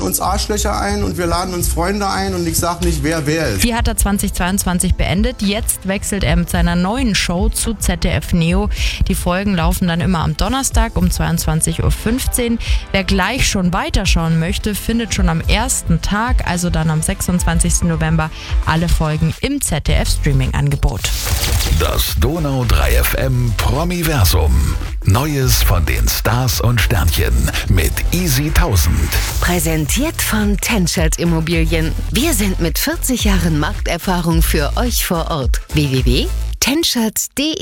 uns Arschlöcher ein und wir laden uns Freunde ein und ich sag nicht, wer ist. Die hat er 2022 beendet. Jetzt wechselt er mit seiner neuen Show zu ZDF Neo. Die Folgen laufen dann immer am Donnerstag um 22.15 Uhr. Wer gleich schon weiterschauen möchte, findet schon am ersten Tag, also dann am 26. November, alle Folgen im ZDF-Streaming-Angebot. Das Donau 3 FM Promiversum. Neues von den Stars und Sternchen mit Easy 1000. Präsentiert von Tenscheid Immobilien. Wir sind mit 40 Jahren Markterfahrung für euch vor Ort. www.tenscheid.de